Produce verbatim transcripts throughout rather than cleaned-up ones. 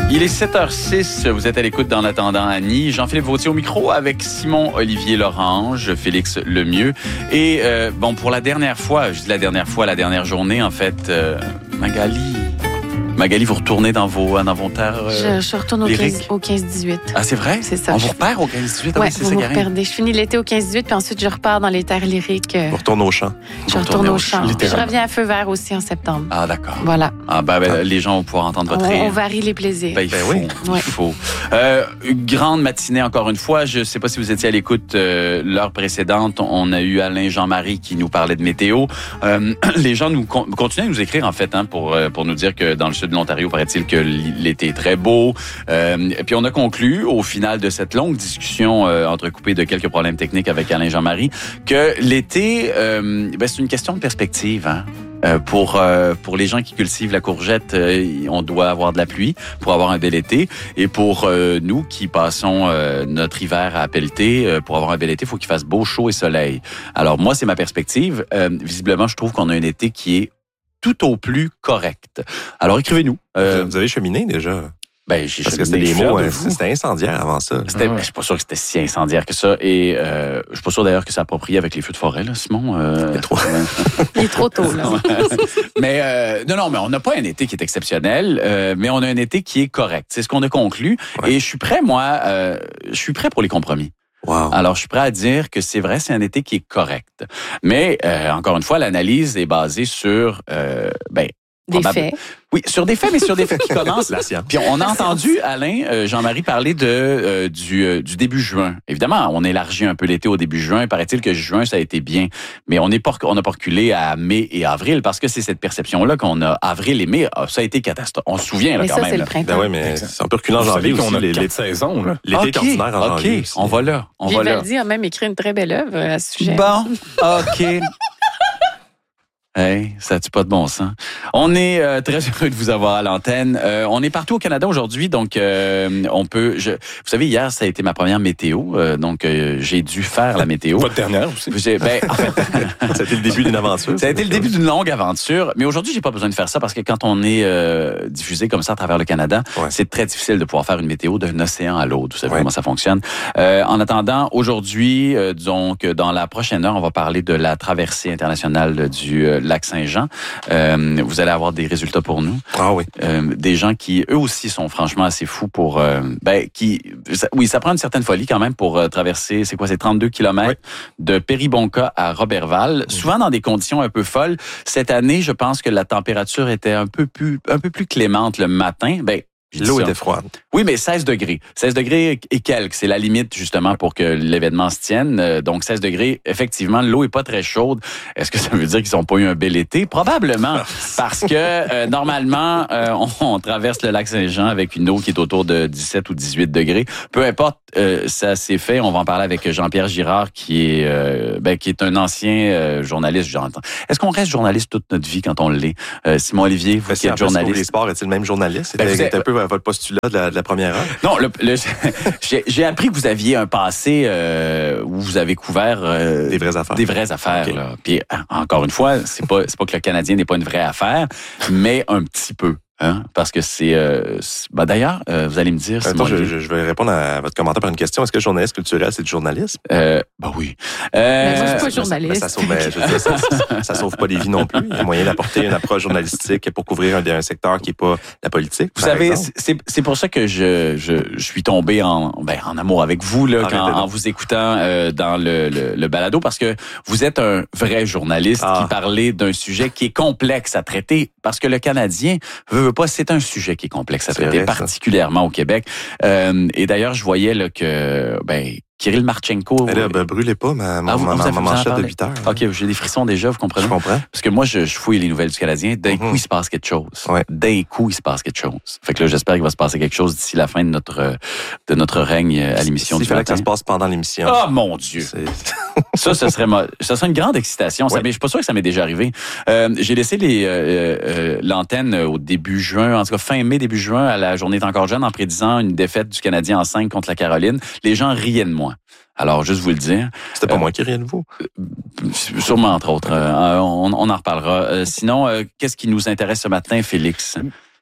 Il est sept heures six, vous êtes à l'écoute d'En attendant Annie. Jean-Philippe Vautier au micro avec Simon-Olivier Lorange, Félix Lemieux. Et euh, bon, pour la dernière fois, je dis la dernière fois, la dernière journée, en fait, euh, Magali... Magali, vous retournez dans vos, dans vos terres euh, je, je retourne au quinze dix-huit. Ah, c'est vrai? C'est ça. On vous repère au quinze dix-huit? Oui, ah, oui, vous vous reperdez. Je finis l'été au quinze dix-huit, puis ensuite, je repars dans les terres lyriques. On retourne au champ. Je retourne au champ. Je reviens à Feu Vert aussi en septembre. Ah, d'accord. Voilà. Ah, ben, ben, les gens vont pouvoir entendre votre rire. On varie les plaisirs. Ben, il faut. Ben oui. Il Ouais. faut. Euh, grande matinée, encore une fois. Je ne sais pas si vous étiez à l'écoute euh, l'heure précédente. On a eu Alain Jean-Marie qui nous parlait de météo. Euh, les gens nous con- continuent à nous écrire, en fait, hein, pour, euh, pour nous dire que dans le sud de l'Ontario, paraît-il que l'été est très beau. Euh, et puis on a conclu, au final de cette longue discussion euh, entrecoupée de quelques problèmes techniques avec Alain Jean-Marie, que l'été, euh, ben, c'est une question de perspective, hein. Euh, pour euh, pour les gens qui cultivent la courgette, euh, on doit avoir de la pluie pour avoir un bel été. Et pour euh, nous qui passons euh, notre hiver à pelleter, euh, pour avoir un bel été, il faut qu'il fasse beau, chaud et soleil. Alors moi, c'est ma perspective. Euh, visiblement, je trouve qu'on a un été qui est tout au plus correct. Alors écrivez-nous. Euh, Vous avez cheminé déjà? ben, j'ai Parce que cheminé c'était des fier mots, de hein, vous. c'était incendiaire avant ça. C'était, Ah ouais. Je suis pas sûr que c'était si incendiaire que ça. Et euh, je suis pas sûr d'ailleurs que c'est approprié avec les feux de forêt, là, Simon. Euh, C'est trop. Il est trop tôt, là. mais euh, non, non, mais on n'a pas un été qui est exceptionnel, euh, mais on a un été qui est correct. C'est ce qu'on a conclu. Ouais. Et je suis prêt, moi, euh, je suis prêt pour les compromis. Wow. Alors, je suis prêt à dire que c'est vrai, c'est un été qui est correct. Mais euh, encore une fois, l'analyse est basée sur, euh, ben, Des probable- faits. Oui, sur des faits, mais sur des faits qui commencent. La science. Puis on a entendu Alain euh, Jean-Marie parler de euh, du, euh, du début juin. Évidemment, on élargit un peu l'été au début juin. Paraît-il que juin ça a été bien, mais on n'est pas on n'a pas reculé à mai et avril parce que c'est cette perception là qu'on a avril et mai, ah, ça a été catastrophe. On se souvient là Mais quand ça, même. c'est le là. printemps. Ben ouais, mais Exact. c'est un peu reculant en Vous janvier savez qu'on aussi. a les- quatre saisons, là. L'été est Ok, ordinaire en ok, janvier aussi. on va là, on va là. Vivaldi a même écrit une très belle œuvre à ce sujet. Bon, ok. Hey, ça n'a pas de bon sens. On est euh, très heureux de vous avoir à l'antenne. Euh, on est partout au Canada aujourd'hui, donc euh, on peut... Je, vous savez, hier, ça a été ma première météo, euh, donc euh, j'ai dû faire la météo. Votre dernière aussi. J'ai- ben, en fait, Ça a été le début d'une aventure. ça a été le début d'une longue aventure, mais aujourd'hui, j'ai pas besoin de faire ça parce que quand on est euh, diffusé comme ça à travers le Canada, Ouais. c'est très difficile de pouvoir faire une météo d'un océan à l'autre. Vous savez Ouais. comment ça fonctionne. Euh, en attendant, aujourd'hui, euh, donc dans la prochaine heure, on va parler de la traversée internationale du euh, lac Saint-Jean. Euh, vous allez avoir des résultats pour nous. Ah oui. Euh, des gens qui, eux aussi, sont franchement assez fous pour... Euh, ben, qui, ça, oui, ça prend une certaine folie quand même pour euh, traverser, c'est quoi, c'est trente-deux kilomètres de Péribonka à Roberval, souvent dans des conditions un peu folles. Cette année, je pense que la température était un peu plus, un peu plus clémente le matin. Ben, je dis L'eau ça. était froide. Oui, mais seize degrés. seize degrés et quelques. C'est la limite, justement, pour que l'événement se tienne. Euh, Donc, seize degrés, effectivement, l'eau est pas très chaude. Est-ce que ça veut dire qu'ils n'ont pas eu un bel été? Probablement. Parce que, euh, normalement, euh, on, on traverse le lac Saint-Jean avec une eau qui est autour de dix-sept ou dix-huit degrés. Peu importe, euh, ça s'est fait. On va en parler avec Jean-Pierre Girard, qui est, euh, ben, qui est un ancien euh, journaliste, j'entends. Est-ce qu'on reste journaliste toute notre vie quand on l'est? Euh, Simon-Olivier, vous qui êtes Les journaliste. sports, est-il le même journaliste? Ben, C'était vous êtes- c'était un peu votre postulat de la, de la première heure. Non, le, le- j'ai, j'ai appris que vous aviez un passé euh, où vous avez couvert euh, Des vraies affaires. Des vraies affaires. Ok. Là. Puis euh, encore une fois, c'est pas c'est pas que le Canadien n'est pas une vraie affaire, mais un petit peu. Hein, parce que c'est... Euh, c'est- ben d'ailleurs, euh, vous allez me dire... Attends, Simon, je, je, je vais répondre à votre commentaire par une question. Est-ce que journaliste culturel, c'est du journalisme? Euh, ben oui. Euh, Mais moi, je suis pas Mais ça- journaliste. mais ça, sauve, mais je veux dire, ça, ça, ça sauve pas des vies non plus. Il y a moyen d'apporter une approche journalistique pour couvrir un, un secteur qui est pas la politique. Vous par savez, exemple. c'est, c'est pour ça que je, je, je suis tombé en, ben, en amour avec vous là, quand, Arrêtez donc. en vous écoutant euh, dans le, le, le balado, parce que vous êtes un vrai journaliste Ah. qui parlait d'un sujet qui est complexe à traiter, parce que le Canadien veut, veut pas, c'est un sujet qui est complexe à C'est traiter, vrai, ça. particulièrement au Québec. Euh, et d'ailleurs, je voyais là, que ben, Kirill Marchenko... Mais là, ben, brûlez pas ma, ma, Ah, vous- ma, vous ma, avez- ma vous en manchette de parlez? huit heures. OK, j'ai des frissons déjà, vous comprenez? Je comprends. Parce que moi, je, je fouille les nouvelles du Canadien. D'un Mhm. coup, il se passe quelque chose. Ouais. D'un coup, il se passe quelque chose. Fait que là, j'espère qu'il va se passer quelque chose d'ici la fin de notre, euh, de notre règne à l'émission S'il du fallait que matin. ça se passe pendant l'émission. Oh mon Dieu! C'est- Ça, ce serait, mo- ça serait une grande excitation. Ça, Ouais. mais je suis pas sûr que ça m'est déjà arrivé. Euh, j'ai laissé les, euh, euh, l'antenne au début juin, en tout cas fin mai, début juin, à la Journée est encore jeune, en prédisant une défaite du Canadien en cinq contre la Caroline. Les gens riaient de moi. Alors, juste vous le dire. C'était pas Euh, moi qui riais de vous. Sûrement, entre autres. Euh, on, on en reparlera. Euh, sinon, euh, qu'est-ce qui nous intéresse ce matin, Félix?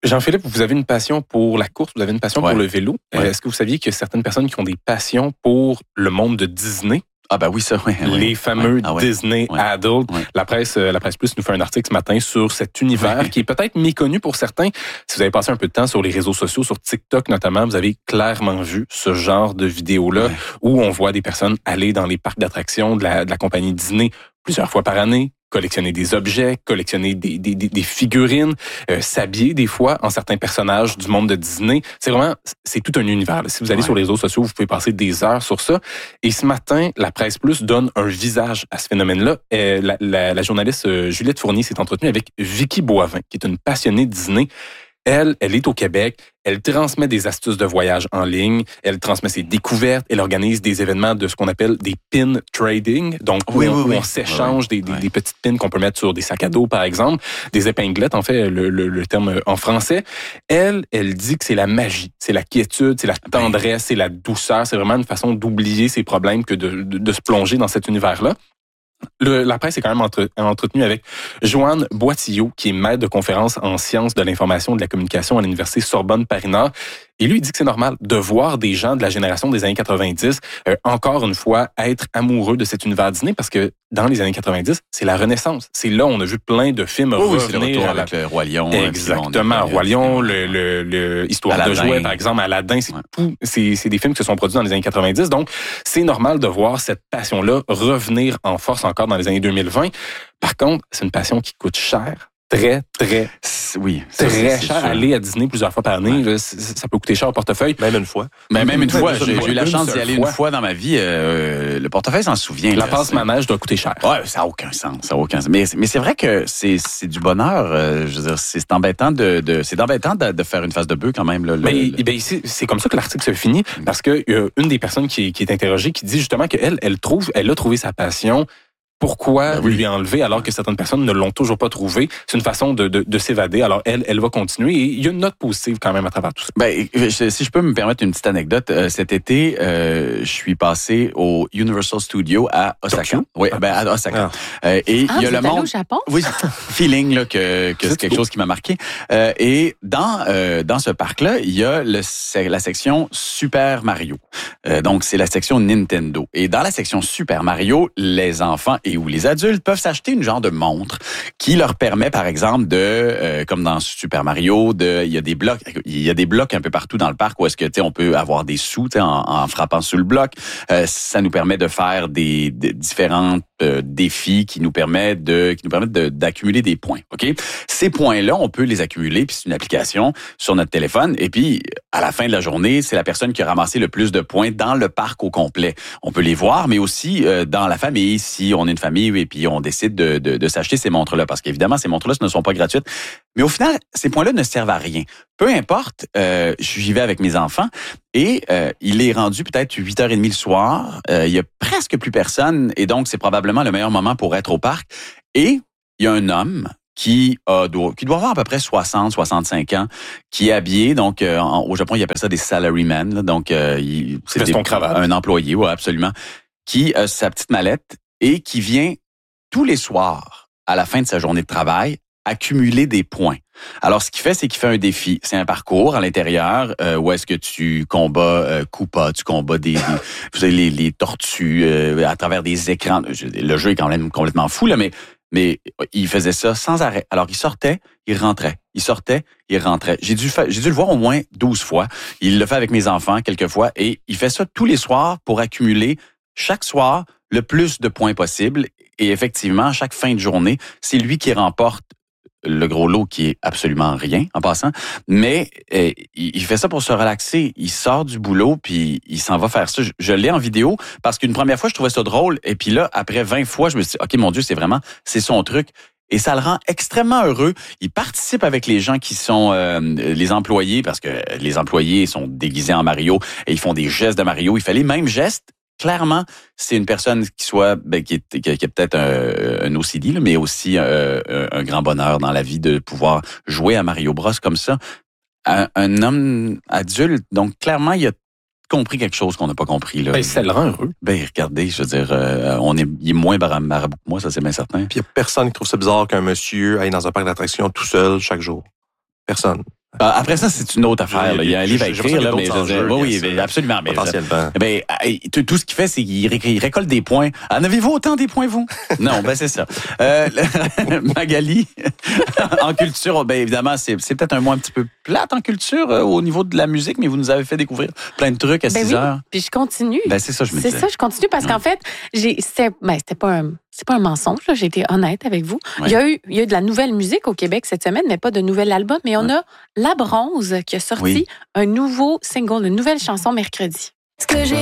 Jean-Philippe, vous avez une passion pour la course, vous avez une passion ouais. pour le vélo. Ouais. Est-ce que vous saviez qu'il y a certaines personnes qui ont des passions pour le monde de Disney? Ah ben oui, ça, oui. Les oui. fameux ouais. Ah, ouais. Disney ouais. Adult. Ouais. La presse, la presse Plus nous fait un article ce matin sur cet univers ouais. qui est peut-être méconnu pour certains. Si vous avez passé un peu de temps sur les réseaux sociaux, sur TikTok notamment, vous avez clairement vu ce genre de vidéos-là ouais. où on voit des personnes aller dans les parcs d'attractions de la, de la compagnie Disney plusieurs fois par année, collectionner des objets, collectionner des, des, des, des figurines, euh, s'habiller des fois en certains personnages du monde de Disney. C'est vraiment, c'est tout un univers. Là. Si vous allez ouais. sur les réseaux sociaux, vous pouvez passer des heures sur ça. Et ce matin, la Presse Plus donne un visage à ce phénomène-là. Euh, la, la, la journaliste euh, Juliette Fournier s'est entretenue avec Vicky Boivin, qui est une passionnée de Disney. Elle, elle est au Québec, elle transmet des astuces de voyage en ligne, elle transmet ses découvertes, elle organise des événements de ce qu'on appelle des pin trading, donc oui, où, on, oui, où oui. on s'échange oui, oui. des, des, ouais. des petites pins qu'on peut mettre sur des sacs à dos, par exemple, des épinglettes, en fait, le, le, le terme en français. Elle, elle dit que c'est la magie, c'est la quiétude, c'est la tendresse, c'est la douceur, c'est vraiment une façon d'oublier ses problèmes que de, de, de se plonger dans cet univers-là. Le, la presse est quand même entre, entretenue avec Joanne Boitillot, qui est maître de conférence en sciences de l'information et de la communication à l'Université Sorbonne-Paris-Nord. Et lui, il dit que c'est normal de voir des gens de la génération des années quatre-vingt-dix, euh, encore une fois, être amoureux de cet univers Disney, parce que dans les années quatre-vingt-dix, c'est la Renaissance. C'est là où on a vu plein de films oh, revenir. Oui, c'est le retour à la... avec le Roi Lion. Exactement, on est... Roi Lion, le, le, le Histoire Aladdin. de jouets, par exemple, Aladdin, c'est, ouais. tout, c'est, c'est des films qui se sont produits dans les années quatre-vingt-dix. Donc, c'est normal de voir cette passion-là revenir en force encore dans les années deux mille vingt. Par contre, c'est une passion qui coûte cher. Très, très, oui, très c'est, c'est cher. sûr. Aller à Disney plusieurs fois par année, ouais. là, ça peut coûter cher au portefeuille. Même une fois. Mais même une même fois, une j'ai, fois. j'ai eu la chance d'y aller fois. une fois dans ma vie. Euh, le portefeuille s'en souvient. La là, passe-manège doit coûter cher. Ouais, ça n'a aucun sens. Ça a aucun sens. Mais, mais c'est vrai que c'est, c'est du bonheur. Euh, je veux dire, c'est, c'est embêtant de, de c'est embêtant de, de faire une face de bœuf quand même. Là, mais le, ben, c'est, c'est comme ça que l'article se finit, parce que euh, une des personnes qui, qui est interrogée qui dit justement qu'elle, elle trouve, elle a trouvé sa passion. Pourquoi ben oui. lui enlever alors que certaines personnes ne l'ont toujours pas trouvé? C'est une façon de, de, de s'évader. Alors, elle, elle va continuer. Et il y a une note positive quand même à travers tout ça. Ben, si je peux me permettre une petite anecdote, euh, cet été, euh, je suis passé au Universal Studios à Osaka. Oui, ben à Osaka. Ah. Euh, et ah, il y a le monde. Au Japon? Oui, feeling là que, que c'est, c'est quelque beau. chose qui m'a marqué. Euh, et dans euh, dans ce parc-là, il y a le, la section Super Mario. Euh, donc c'est la section Nintendo. Et dans la section Super Mario, les enfants et ou les adultes peuvent s'acheter une genre de montre qui leur permet, par exemple, de, euh, comme dans Super Mario, de, il y a des blocs, il y a des blocs un peu partout dans le parc où est-ce que, tu sais, on peut avoir des sous, tu sais, en, en frappant sur le bloc. Euh, ça nous permet de faire des, des différents euh, défis qui nous permettent de, qui nous permettent de, d'accumuler des points. Ok, ces points-là, on peut les accumuler, puis c'est une application sur notre téléphone. Et puis, à la fin de la journée, c'est la personne qui a ramassé le plus de points dans le parc au complet. On peut les voir, mais aussi euh, dans la famille, si on est une famille et puis on décide de, de, de s'acheter ces montres-là, parce qu'évidemment, ces montres-là ce ne sont pas gratuites. Mais au final, ces points-là ne servent à rien. Peu importe, euh, j'y vais avec mes enfants et euh, il est rendu peut-être huit heures trente le soir. Euh, il y a presque plus personne et donc c'est probablement le meilleur moment pour être au parc. Et il y a un homme qui a doit, qui doit avoir à peu près soixante, soixante-cinq ans, qui est habillé, donc euh, en, au Japon, ils appellent ça des salarymen, là, donc euh, il, c'est des, un employé, ouais, absolument, qui a sa petite mallette et qui vient tous les soirs, à la fin de sa journée de travail, accumuler des points. Alors, ce qu'il fait, c'est qu'il fait un défi. C'est un parcours à l'intérieur euh, où est-ce que tu combats euh, Koopa, tu combats des, des vous savez, les, les tortues euh, à travers des écrans. Le jeu est quand même complètement fou, là, mais mais il faisait ça sans arrêt. Alors, il sortait, il rentrait. Il sortait, il rentrait. J'ai dû, fa- j'ai dû le voir au moins douze fois. Il le fait avec mes enfants quelques fois et il fait ça tous les soirs pour accumuler chaque soir le plus de points possible. Et effectivement, chaque fin de journée, c'est lui qui remporte le gros lot qui est absolument rien en passant, mais euh, il fait ça pour se relaxer. Il sort du boulot puis il s'en va faire ça. Je, je l'ai en vidéo parce qu'une première fois je trouvais ça drôle et puis là après vingt fois je me suis dit ok mon Dieu c'est vraiment c'est son truc et ça le rend extrêmement heureux. Il participe avec les gens qui sont euh, les employés parce que les employés sont déguisés en Mario et ils font des gestes de Mario. Il fait les mêmes gestes. Clairement, c'est une personne qui soit ben, qui, est, qui a peut-être un, un O C D, là, mais aussi un, un grand bonheur dans la vie de pouvoir jouer à Mario Bros comme ça. Un, un homme adulte, donc clairement, il a compris quelque chose qu'on n'a pas compris. Là. Ben, ça le rend heureux. Ben, regardez, je veux dire, euh, on est, il est moins marabout que moi, ça c'est bien certain. Puis il n'y a personne qui trouve ça bizarre qu'un monsieur aille dans un parc d'attractions tout seul chaque jour. Personne. Après ça, c'est une autre affaire. Là. Il y a un livre à écrire, là, mais enjeux, oui, oui, absolument. Mais, potentiellement. Ben, tout ce qu'il fait, c'est qu'il ré- il récolte des points. En avez-vous autant des points, vous? Non, ben c'est ça. Euh, Magali, en culture, ben évidemment, c'est, c'est peut-être un mot un petit peu plate en culture euh, au niveau de la musique, mais vous nous avez fait découvrir plein de trucs à Ben six oui, heures. puis je continue. Ben c'est ça, je me C'est disais. ça, je continue parce Ouais. qu'en fait, j'ai, c'était, ben, c'était pas un, c'est pas un mensonge, là, j'ai été honnête avec vous. Ouais. Il y a eu, il y a eu de la nouvelle musique au Québec cette semaine, mais pas de nouvel album. Mais on Ouais. a La Bronze qui a sorti Oui. un nouveau single, une nouvelle chanson mercredi. Ce que j'ai